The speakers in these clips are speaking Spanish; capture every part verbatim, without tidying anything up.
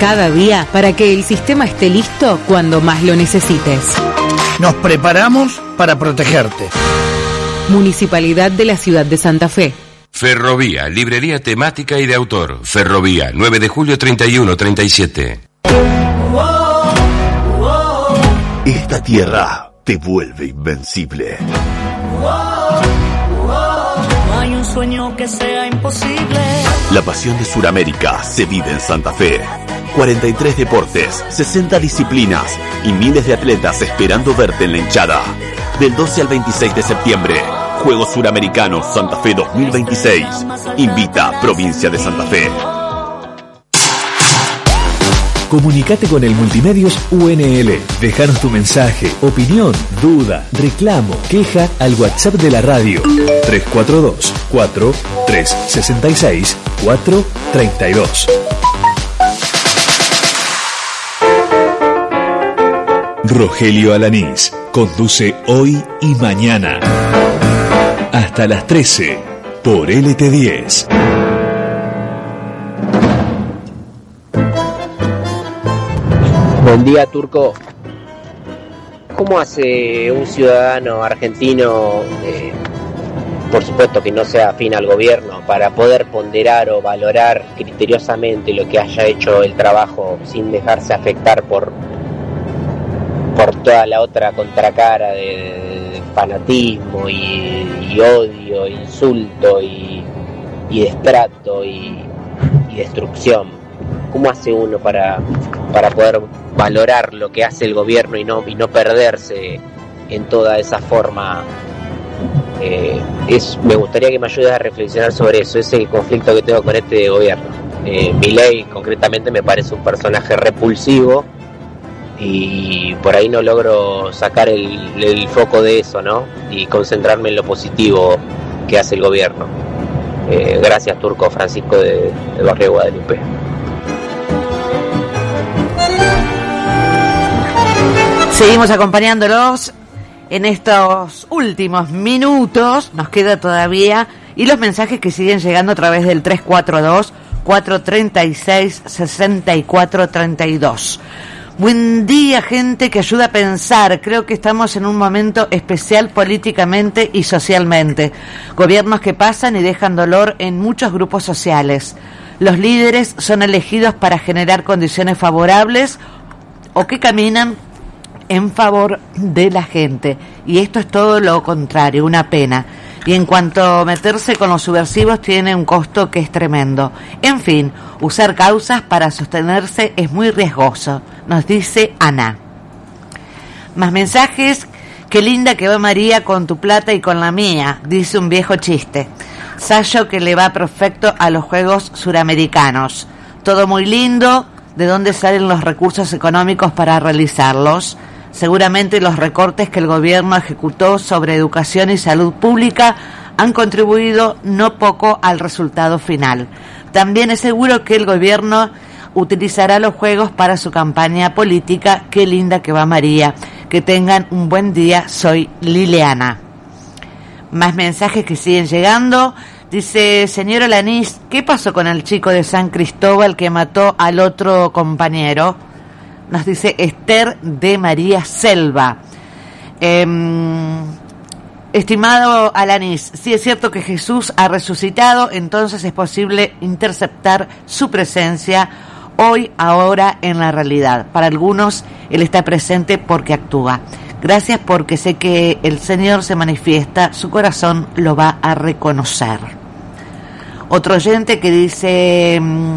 cada día para que el sistema esté listo cuando más lo necesites. Nos preparamos para protegerte. Municipalidad de la Ciudad de Santa Fe. Ferrovía, librería temática y de autor. Ferrovía, nueve de julio treinta y uno treinta y siete. Esta tierra te vuelve invencible. No hay un sueño que sea imposible. La pasión de Sudamérica se vive en Santa Fe. cuarenta y tres deportes, sesenta disciplinas y miles de atletas esperando verte en la hinchada. Del doce al veintiséis de septiembre, Juegos Suramericanos Santa Fe dos mil veintiséis. Invita Provincia de Santa Fe. Comunicate con el Multimedios U N L. Dejanos tu mensaje, opinión, duda, reclamo, queja al WhatsApp de la radio tres cuatro dos, cuatro tres seis seis, cuatro tres dos. Rogelio Alanís conduce Hoy y Mañana hasta las trece por L T diez. Buen día, Turco. ¿Cómo hace un ciudadano argentino, eh, por supuesto que no sea afín al gobierno, para poder ponderar o valorar criteriosamente lo que haya hecho el trabajo sin dejarse afectar por, por toda la otra contracara de, de fanatismo y, y odio, insulto y, y destrato y, y destrucción? ¿Cómo hace uno para, para poder valorar lo que hace el gobierno y no, y no perderse en toda esa forma? Eh, es, me gustaría que me ayudes a reflexionar sobre eso, ese conflicto que tengo con este gobierno. Eh, Milei concretamente me parece un personaje repulsivo y por ahí no logro sacar el, el foco de eso, ¿no? Y concentrarme en lo positivo que hace el gobierno. Eh, gracias, Turco. Francisco de, de Barrio Guadalupe. Seguimos acompañándolos en estos últimos minutos, nos queda todavía, y los mensajes que siguen llegando a través del tres cuatro dos, cuatro tres seis, seis cuatro tres dos. Buen día, gente que ayuda a pensar. Creo que estamos en un momento especial políticamente y socialmente. Gobiernos que pasan y dejan dolor en muchos grupos sociales. Los líderes son elegidos para generar condiciones favorables o que caminan en favor de la gente, y esto es todo lo contrario, una pena. Y en cuanto a meterse con los subversivos, tiene un costo que es tremendo. En fin, usar causas para sostenerse es muy riesgoso, nos dice Ana. Más mensajes. Qué linda que va María con tu plata y con la mía, dice un viejo chiste. Sayo que le va perfecto a los Juegos Suramericanos. Todo muy lindo. ¿De dónde salen los recursos económicos para realizarlos? Seguramente los recortes que el gobierno ejecutó sobre educación y salud pública han contribuido no poco al resultado final. También es seguro que el gobierno utilizará los juegos para su campaña política. Qué linda que va María. Que tengan un buen día. Soy Liliana. Más mensajes que siguen llegando. Dice, señor Alanís, ¿qué pasó con el chico de San Cristóbal que mató al otro compañero? Nos dice Esther de María Selva. Eh, estimado Alanís, si es cierto que Jesús ha resucitado, entonces es posible interceptar su presencia hoy, ahora, en la realidad. Para algunos, Él está presente porque actúa. Gracias, porque sé que el Señor se manifiesta, su corazón lo va a reconocer. Otro oyente que dice...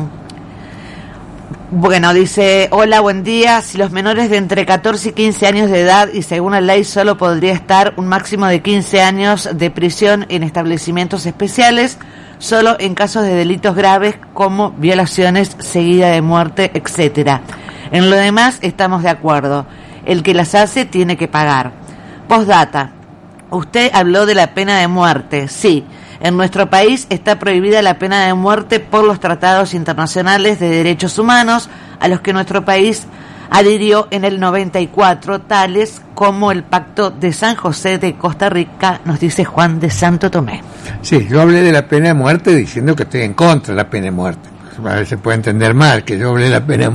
Bueno, dice, hola, buen día. Si los menores de entre catorce y quince años de edad, y según la ley solo podría estar un máximo de quince años de prisión en establecimientos especiales, solo en casos de delitos graves como violaciones, seguida de muerte, etcétera. En lo demás estamos de acuerdo. El que las hace tiene que pagar. Postdata. Usted habló de la pena de muerte. Sí. En nuestro país está prohibida la pena de muerte por los tratados internacionales de derechos humanos a los que nuestro país adhirió en el noventa y cuatro, tales como el Pacto de San José de Costa Rica, nos dice Juan de Santo Tomé. Sí, yo hablé de la pena de muerte diciendo que estoy en contra de la pena de muerte. A veces se puede entender mal que yo hablé de la pena de muerte.